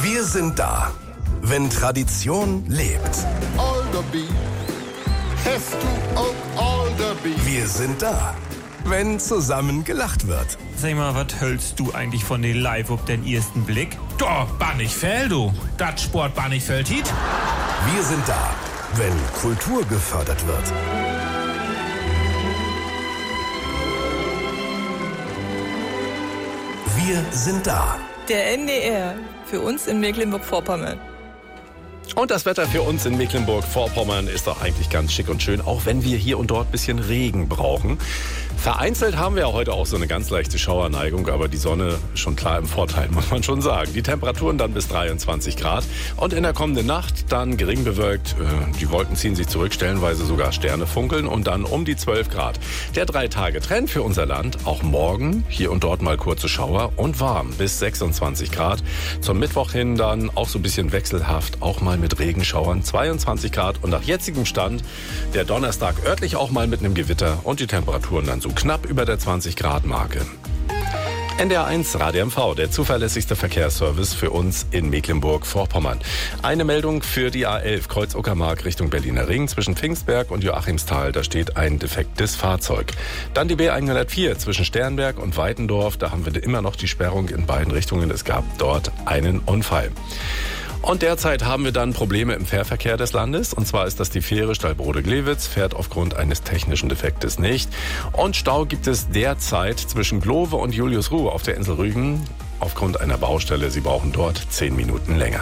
Wir sind da, wenn Tradition lebt. Alderby, hast du auch Alderby? Wir sind da, wenn zusammen gelacht wird. Sag mal, was hältst du eigentlich von den Live auf den ersten Blick? Doch, Bannichfeld, du. Das Sport Bannichfeld hit. Wir sind da, wenn Kultur gefördert wird. Wir sind da. Der NDR, für uns in Mecklenburg-Vorpommern. Und das Wetter für uns in Mecklenburg-Vorpommern ist doch eigentlich ganz schick und schön, auch wenn wir hier und dort ein bisschen Regen brauchen. Vereinzelt haben wir ja heute auch so eine ganz leichte Schauerneigung, aber die Sonne schon klar im Vorteil, muss man schon sagen. Die Temperaturen dann bis 23 Grad und in der kommenden Nacht dann gering bewölkt. Die Wolken ziehen sich zurück, stellenweise sogar Sterne funkeln und dann um die 12 Grad. Der 3-Tage-Trend für unser Land, auch morgen hier und dort mal kurze Schauer und warm bis 26 Grad. Zum Mittwoch hin dann auch so ein bisschen wechselhaft, auch mal mit Regenschauern, 22 Grad und nach jetzigem Stand der Donnerstag örtlich auch mal mit einem Gewitter und die Temperaturen dann so knapp über der 20-Grad-Marke. NDR1 Radio MV, der zuverlässigste Verkehrsservice für uns in Mecklenburg-Vorpommern. Eine Meldung für die A11 Kreuz-Uckermark Richtung Berliner Ring zwischen Pfingstberg und Joachimsthal. Da steht ein defektes Fahrzeug. Dann die B104 zwischen Sternberg und Weitendorf. Da haben wir immer noch die Sperrung in beiden Richtungen. Es gab dort einen Unfall. Und derzeit haben wir dann Probleme im Fährverkehr des Landes. Und zwar ist das die Fähre Stallbrode-Glewitz, fährt aufgrund eines technischen Defektes nicht. Und Stau gibt es derzeit zwischen Glove und Juliusruh auf der Insel Rügen aufgrund einer Baustelle. Sie brauchen dort 10 Minuten länger.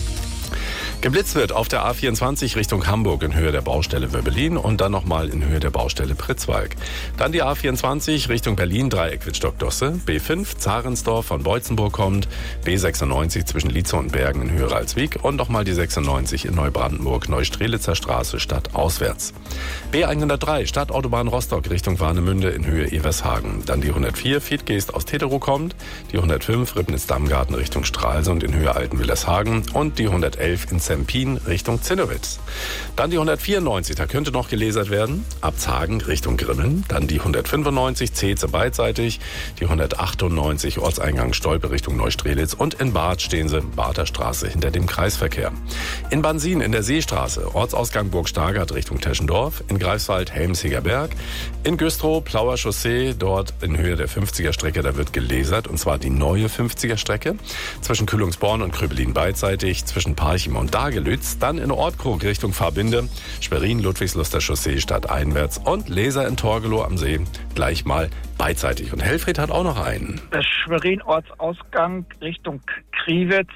Geblitzt wird auf der A24 Richtung Hamburg in Höhe der Baustelle Wöbbelin und dann nochmal in Höhe der Baustelle Pritzwalk. Dann die A24 Richtung Berlin, Dreieck Wittstock-Dosse, B5 Zarensdorf von Beutzenburg kommt, B96 zwischen Lietze und Bergen in Höhe Ralswiek und nochmal die 96 in Neubrandenburg, Neustrelitzer Straße stadtauswärts. B103 Stadtautobahn Rostock Richtung Warnemünde in Höhe Evershagen. Dann die 104 Fiedgeest aus Teterow kommt, die 105 Ribnitz-Dammgarten Richtung Stralsund in Höhe Altenwillershagen und die 111 in Zempin Richtung Zinnowitz. Dann die 194, da könnte noch gelasert werden, Abzagen Richtung Grimmeln. Dann die 195 Zeze beidseitig, die 198 Ortseingang Stolpe Richtung Neustrelitz und in Barth stehen sie, Barther Straße hinter dem Kreisverkehr. In Bansin in der Seestraße, Ortsausgang Burg Stargard Richtung Teschendorf, in Greifswald Helmsiger Berg, in Güstrow Plauer Chaussee, dort in Höhe der 50er Strecke, da wird gelasert und zwar die neue 50er Strecke, zwischen Kühlungsborn und Kröbelin beidseitig, zwischen Parchim und Dagelütz, dann in Ortkrug Richtung Fahrbinde, Schwerin, Ludwigsluster Chaussee stadteinwärts und Leser in Torgelow am See gleich mal beidseitig. Und Helfried hat auch noch einen. Das Schwerin-Ortsausgang Richtung Kriwitz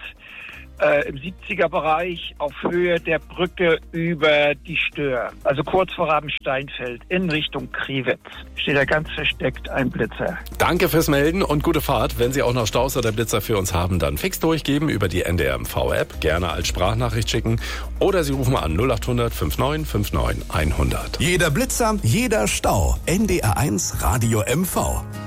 im 70er-Bereich auf Höhe der Brücke über die Stör. Also kurz vor Rabensteinfeld in Richtung Kriwitz. Steht da ganz versteckt ein Blitzer. Danke fürs Melden und gute Fahrt. Wenn Sie auch noch Staus oder Blitzer für uns haben, dann fix durchgeben über die NDR MV-App. Gerne als Sprachnachricht schicken. Oder Sie rufen an 0800 59 59 100. Jeder Blitzer, jeder Stau. NDR1 Radio MV.